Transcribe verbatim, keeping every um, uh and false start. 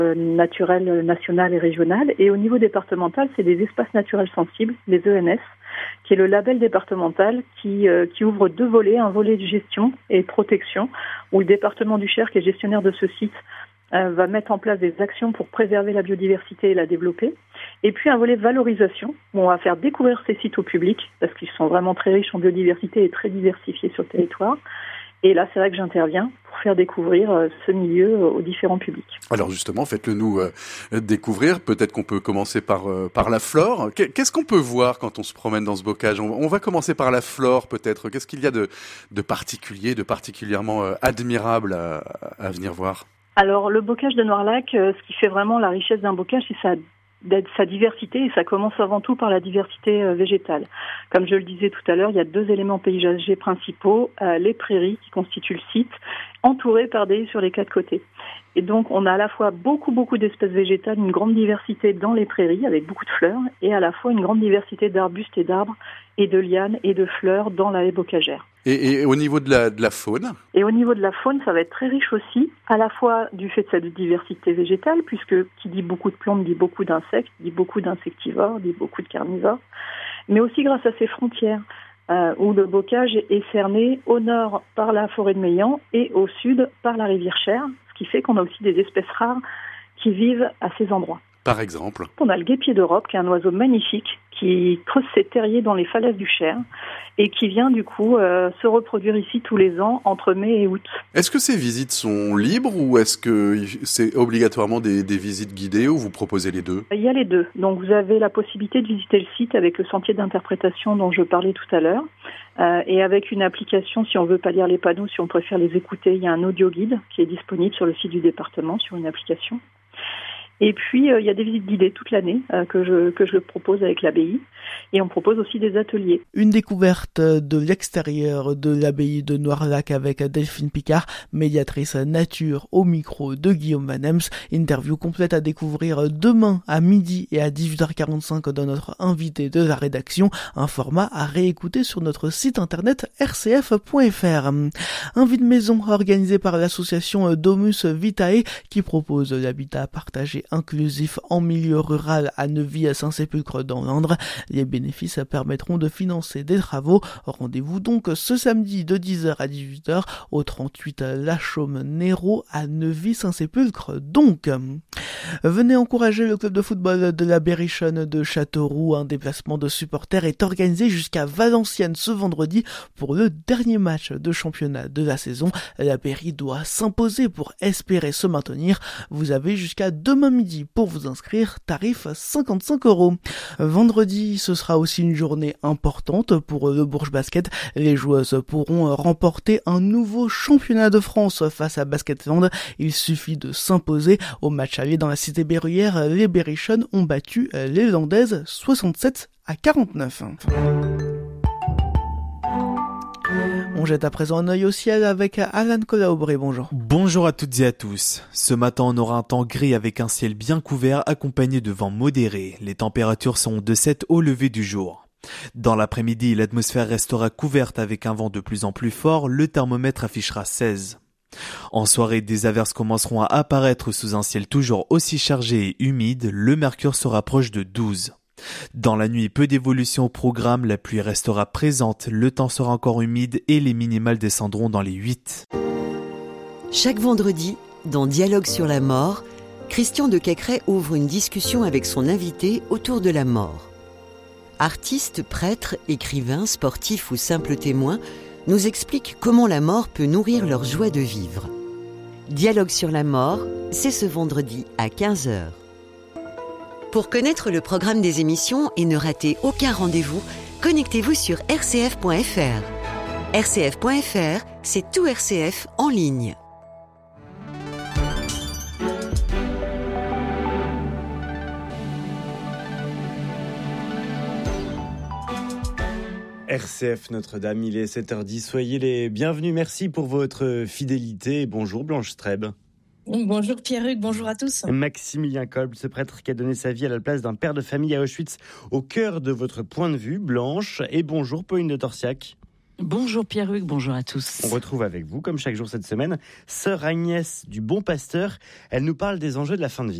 naturelles nationales et régionales. Et au niveau départemental, c'est des espaces naturels sensibles, les E N S, qui est le label départemental qui, euh, qui ouvre deux volets, un volet de gestion et protection, où le département du Cher, qui est gestionnaire de ce site, euh, va mettre en place des actions pour préserver la biodiversité et la développer. Et puis un volet valorisation, où on va faire découvrir ces sites au public, parce qu'ils sont vraiment très riches en biodiversité et très diversifiés sur le territoire. Et là, c'est vrai que j'interviens pour faire découvrir euh, ce milieu euh, aux différents publics. Alors justement, faites-le nous euh, découvrir. Peut-être qu'on peut commencer par euh, par la flore. Qu'est-ce qu'on peut voir quand on se promène dans ce bocage ? on, on va commencer par la flore, peut-être. Qu'est-ce qu'il y a de, de particulier, de particulièrement euh, admirable à, à venir voir ? Alors, le bocage de Noirlac, euh, ce qui fait vraiment la richesse d'un bocage, c'est sa sa diversité, et ça commence avant tout par la diversité euh, végétale. Comme je le disais tout à l'heure, il y a deux éléments paysagers principaux, euh, les prairies qui constituent le site, entourées par des haies sur les quatre côtés. Et donc, on a à la fois beaucoup, beaucoup d'espèces végétales, une grande diversité dans les prairies, avec beaucoup de fleurs, et à la fois une grande diversité d'arbustes et d'arbres, et de lianes et de fleurs dans la haie bocagère. Et, et au niveau de la, de la faune ? Et au niveau de la faune, ça va être très riche aussi, à la fois du fait de cette diversité végétale, puisque qui dit beaucoup de plantes dit beaucoup d'insectes, dit beaucoup d'insectivores, dit beaucoup de carnivores, mais aussi grâce à ses frontières, euh, où le bocage est cerné au nord par la forêt de Meillan et au sud par la rivière Cher, ce qui fait qu'on a aussi des espèces rares qui vivent à ces endroits. Par exemple ? On a le guêpier d'Europe, qui est un oiseau magnifique, qui creuse ses terriers dans les falaises du Cher et qui vient du coup euh, se reproduire ici tous les ans entre mai et août. Est-ce que ces visites sont libres ou est-ce que c'est obligatoirement des, des visites guidées ou vous proposez les deux ? Il y a les deux. Donc vous avez la possibilité de visiter le site avec le sentier d'interprétation dont je parlais tout à l'heure euh, et avec une application, si on veut pas lire les panneaux, si on préfère les écouter, il y a un audio guide qui est disponible sur le site du département sur une application. Et puis, euh, il y a des visites guidées toute l'année euh, que je que je propose avec l'abbaye. Et on propose aussi des ateliers. Une découverte de l'extérieur de l'abbaye de Noirlac avec Delphine Picard, médiatrice nature au micro de Guillaume Van Ems. Interview complète à découvrir demain à midi et à dix-huit heures quarante-cinq dans notre invité de la rédaction. Un format à réécouter sur notre site internet r c f point f r. Un vide maison organisé par l'association Domus Vitae qui propose l'habitat partagé inclusif en milieu rural à Neuvy-Saint-Sépulcre dans l'Indre. Les bénéfices permettront de financer des travaux. Rendez-vous donc ce samedi de dix heures à dix-huit heures au trente-huit La Chaume-Néraud à Neuvy-Saint-Sépulcre. Donc, venez encourager le club de football de la Berrichonne de Châteauroux. Un déplacement de supporters est organisé jusqu'à Valenciennes ce vendredi pour le dernier match de championnat de la saison. La Berry doit s'imposer pour espérer se maintenir. Vous avez jusqu'à demain midi pour vous inscrire, tarif cinquante-cinq euros. Vendredi, ce sera aussi une journée importante pour le Bourges Basket. Les joueuses pourront remporter un nouveau championnat de France face à Basketland. Il suffit de s'imposer. Au match aller dans la cité berruyère, les Berrichonnes ont battu les Landaises soixante-sept à quarante-neuf. On jette à présent un œil au ciel avec Alan Colaubré, bonjour. Bonjour à toutes et à tous. Ce matin, on aura un temps gris avec un ciel bien couvert accompagné de vent modéré. Les températures sont de sept au lever du jour. Dans l'après-midi, l'atmosphère restera couverte avec un vent de plus en plus fort. Le thermomètre affichera seize. En soirée, des averses commenceront à apparaître sous un ciel toujours aussi chargé et humide. Le mercure se rapproche de douze. Dans la nuit, peu d'évolution au programme, la pluie restera présente, le temps sera encore humide et les minimales descendront dans les huit. Chaque vendredi, dans Dialogue sur la mort, Christian de Quecret ouvre une discussion avec son invité autour de la mort. Artistes, prêtres, écrivains, sportifs ou simples témoins nous expliquent comment la mort peut nourrir leur joie de vivre. Dialogue sur la mort, c'est ce vendredi à quinze heures. Pour connaître le programme des émissions et ne rater aucun rendez-vous, connectez-vous sur r c f point f r. r c f point f r, c'est tout R C F en ligne. R C F Notre-Dame, il est sept heures dix. Soyez les bienvenus. Merci pour votre fidélité. Bonjour Blanche Streb. Bonjour Pierre-Hugues, bonjour à tous. Maximilien Kolb, ce prêtre qui a donné sa vie à la place d'un père de famille à Auschwitz, au cœur de votre point de vue, Blanche. Et bonjour Pauline de Torsiac. Bonjour Pierre-Hugues, bonjour à tous. On retrouve avec vous, comme chaque jour cette semaine, sœur Agnès du Bon Pasteur. Elle nous parle des enjeux de la fin de vie.